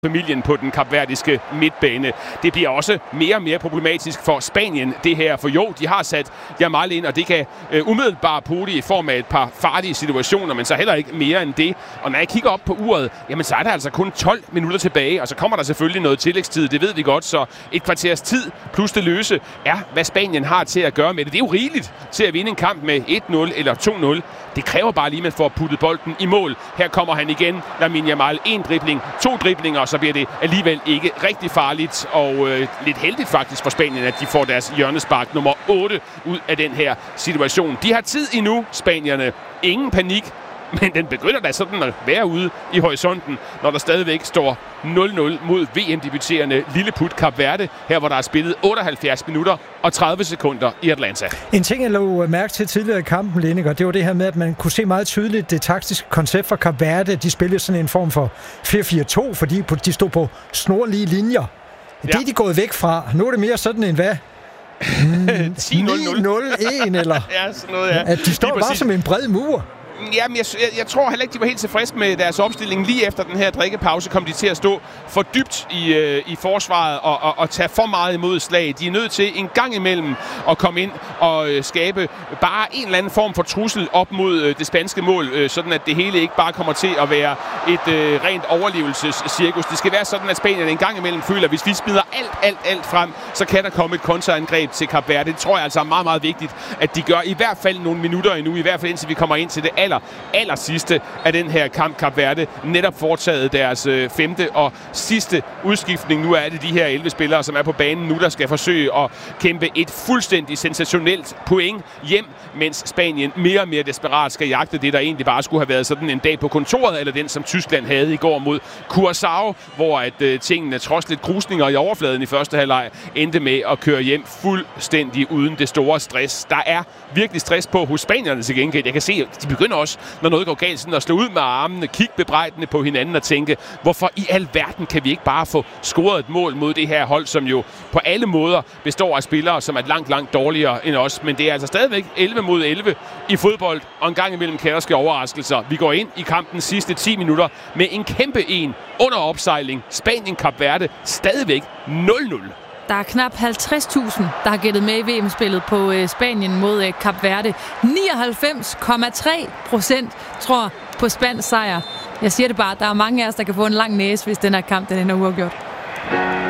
familien på den kapverdiske midtbane. Det bliver også mere og mere problematisk for Spanien, det her. For jo, de har sat Yamal ind, og det kan umiddelbart bruge det i form af et par farlige situationer, men så heller ikke mere end det. Og når jeg kigger op på uret, jamen så er der altså kun 12 minutter tilbage, og så kommer der selvfølgelig noget tillægstid, det ved vi godt, så et kvarters tid plus det løse er, hvad Spanien har til at gøre med det. Det er jo rigeligt til at vinde en kamp med 1-0 eller 2-0. Det kræver bare lige, at man får puttet bolden i mål. Her kommer han igen, Lamine Yamal. 1 dribling, 2 driblinger, så bliver det alligevel ikke rigtig farligt, og lidt heldigt faktisk for Spanien, at de får deres hjørnespark nummer 8 ud af den her situation. De har tid endnu, spanierne. Ingen panik, men den begynder da sådan at være ude i horisonten, når der stadigvæk står 0-0 mod VM-debuterende Lilleput Kap Verde, her hvor der er spillet 78 minutter og 30 sekunder i Atlanta. En ting, jeg lå mærke til tidligere i kampen, Lineker, det var det her med, at man kunne se meget tydeligt det taktiske koncept for Kap Verde. De spillede sådan en form for 4-4-2, fordi de stod på snorlige linjer. Det er de gået væk fra. Nu er det mere sådan en hvad? 10-0-0-1 eller? Ja, sådan noget, ja. At de står bare som en bred mur. Jamen, jeg tror heller ikke, de var helt tilfredse med deres opstilling. Lige efter den her drikkepause kom de til at stå for dybt i forsvaret og tage for meget imod slag. De er nødt til en gang imellem at komme ind og skabe bare en eller anden form for trussel op mod det spanske mål, sådan at det hele ikke bare kommer til at være et rent overlevelsescirkus. Det skal være sådan, at Spanien en gang imellem føler, at hvis vi smider alt frem, så kan der komme et kontraangreb til Kap Verde. Det tror jeg altså er meget, meget vigtigt, at de gør i hvert fald nogle minutter endnu, i hvert fald indtil vi kommer ind til det aller sidste af den her kamp. Kap Verde netop foretaget deres 5. og sidste udskiftning. Nu er det de her 11 spillere, som er på banen nu, der skal forsøge at kæmpe et fuldstændig sensationelt point hjem, mens Spanien mere og mere desperat skal jagte det, der egentlig bare skulle have været sådan en dag på kontoret, eller den, som Tyskland havde i går mod Curaçao, hvor at tingene trods lidt krusninger i overfladen i første halvleg endte med at køre hjem fuldstændig uden det store stress. Der er virkelig stress på hos spanierne til gengæld. Jeg kan se, at de begynder også, når noget går galt, sådan at slå ud med armene, kigge bebrejdende på hinanden og tænke, hvorfor i al verden kan vi ikke bare få scoret et mål mod det her hold, som jo på alle måder består af spillere, som er langt dårligere end os. Men det er altså stadigvæk 11 mod 11 i fodbold, og en gang imellem kan der ske overraskelser. Vi går ind i kampens sidste 10 minutter med en kæmpe en under opsejling. Spanien-Kap Verde stadigvæk 0-0. Der er knap 50.000, der har gættet med i VM-spillet på Spanien mod Kap Verde. 99,3% tror på spansk sejr. Jeg siger det bare, der er mange af os, der kan få en lang næse, hvis den her kamp den ender uafgjort.